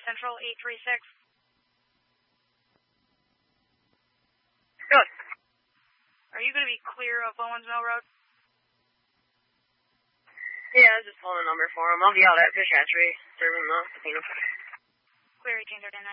Central 836. Good. Are you going to be clear of Bowens Mill Road? Yeah, I was just pulling a number for him. I'll be out at Fish Hatchery, serving the casino. Clear 1839.